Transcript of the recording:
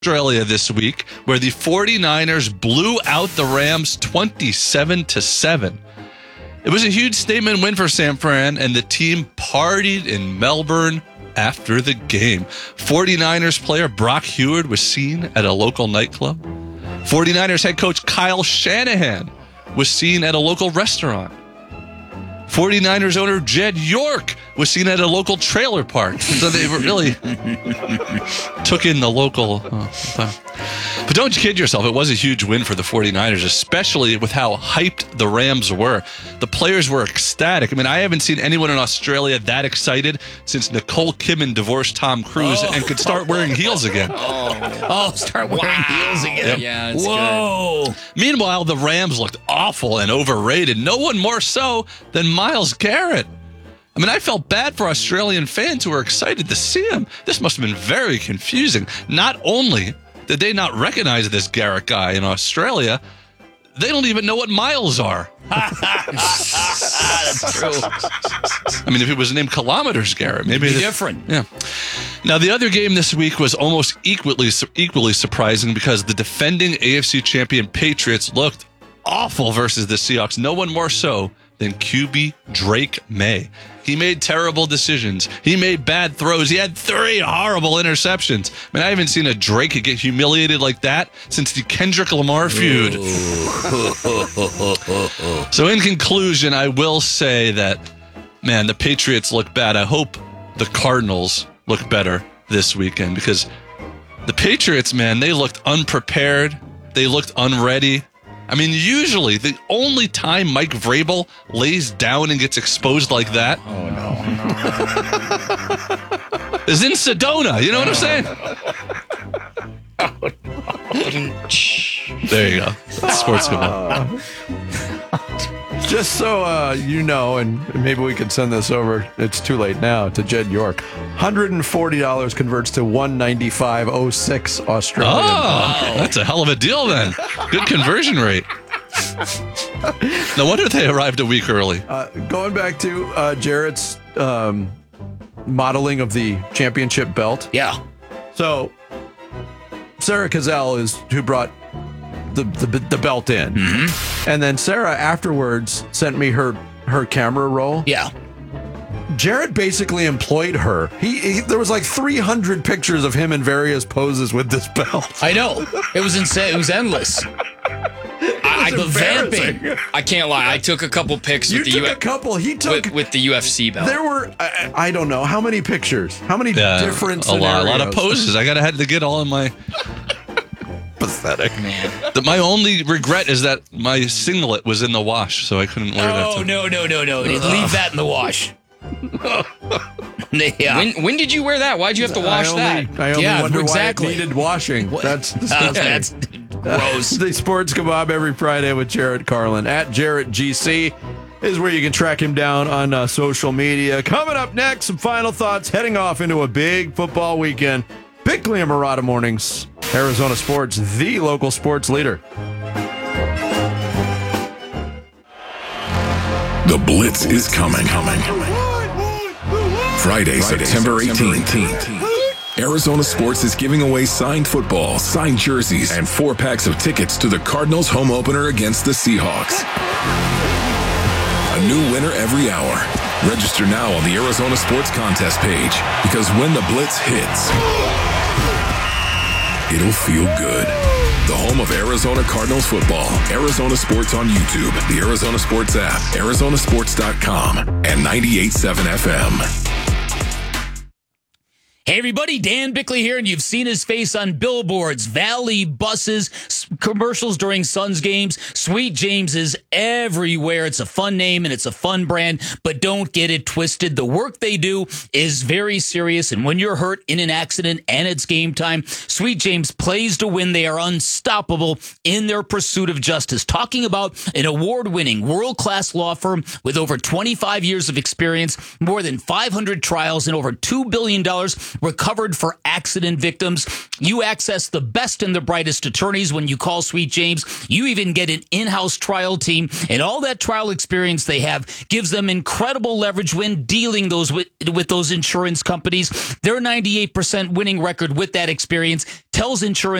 Australia this week, where the 49ers blew out the Rams 27-7. It was a huge statement win for San Fran, and the team partied in Melbourne after the game. 49ers player Brock Huard was seen at a local nightclub. 49ers head coach Kyle Shanahan was seen at a local restaurant. 49ers owner Jed York was seen at a local trailer park. So they really took in the local. But don't kid yourself. It was a huge win for the 49ers, especially with how hyped the Rams were. The players were ecstatic. I mean, I haven't seen anyone in Australia that excited since Nicole Kidman divorced Tom Cruise and could start wearing heels again. Start wearing heels again. Yep. Yeah, it's good. Meanwhile, the Rams looked awful and overrated. No one more so than Myles Garrett. I mean, I felt bad for Australian fans who were excited to see him. This must have been very confusing. Not only did they not recognize this Garrett guy in Australia, they don't even know what miles are. That's true. I mean, if it was named Kilometers Garrett, maybe It'd be different. Yeah. Now, the other game this week was almost equally surprising because the defending AFC champion Patriots looked awful versus the Seahawks. No one more so than QB Drake May. He made terrible decisions. He made bad throws. He had 3 horrible interceptions. I mean, I haven't seen a Drake get humiliated like that since the Kendrick Lamar feud. So in conclusion, I will say that, man, the Patriots look bad. I hope the Cardinals look better this weekend because the Patriots, man, they looked unprepared. They looked unready. I mean, usually the only time Mike Vrabel lays down and gets exposed like that is in Sedona. You know what I'm saying? There you go. That's sports football. Just so you know, and maybe we could send this over, it's too late now, to Jed York. $140 converts to $195.06 Australian. Oh, that's a hell of a deal then. Good conversion rate. No wonder they arrived a week early. Going back to Jarrett's modeling of the championship belt. Yeah. So Sarah Cazell is who brought the belt in. Mm-hmm. And then Sarah afterwards sent me her camera roll. Yeah. Jarrett basically employed her. There was like 300 pictures of him in various poses with this belt. I know. It was insane. It was endless. The vamping. I can't lie. I took a couple pics with the He took with the UFC belt. There were I don't know how many pictures, how many different scenarios. A lot of poses. I had to get all in my. Pathetic, man. My only regret is that my singlet was in the wash, so I couldn't wear that. Oh no! Leave that in the wash. Yeah. When did you wear that? Why'd you have to wash that? I only wonder why it needed washing. That's disgusting. That's gross. The Sports Kebab every Friday with Jarrett Carlin at Jarrett GC is where you can track him down on social media. Coming up next, some final thoughts heading off into a big football weekend. Bickley and Murata Mornings, Arizona Sports, the local sports leader. The Blitz is coming. Friday, September 18th. Arizona Sports is giving away signed football, signed jerseys, and 4 packs of tickets to the Cardinals home opener against the Seahawks. A new winner every hour. Register now on the Arizona Sports contest page, because when the Blitz hits, it'll feel good. The home of Arizona Cardinals football. Arizona Sports on YouTube, the Arizona Sports app, arizonasports.com, and 98.7 FM. Hey everybody, Dan Bickley here, and you've seen his face on billboards, Valley buses, commercials during Suns games. Sweet James is everywhere. It's a fun name and it's a fun brand, but don't get it twisted. The work they do is very serious, and when you're hurt in an accident and it's game time, Sweet James plays to win. They are unstoppable in their pursuit of justice. Talking about an award-winning, world-class law firm with over 25 years of experience, more than 500 trials, and over $2 billion recovered for accident victims. You access the best and the brightest attorneys when you call Sweet James. You even get an in-house trial team, and all that trial experience they have gives them incredible leverage when dealing with those insurance companies. Their 98% winning record with that experience tells insurance